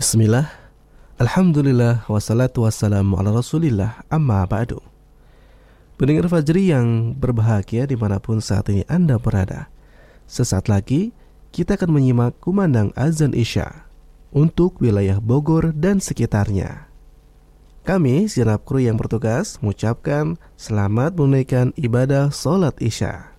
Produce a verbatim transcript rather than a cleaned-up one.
Bismillah, Alhamdulillah, wassalatu wassalamu ala rasulillah, amma ba'du. Pendengar Fajri yang berbahagia dimanapun saat ini Anda berada, sesaat lagi kita akan menyimak kumandang azan Isya untuk wilayah Bogor dan sekitarnya. Kami, segenap kru yang bertugas, mengucapkan selamat menunaikan ibadah sholat Isya.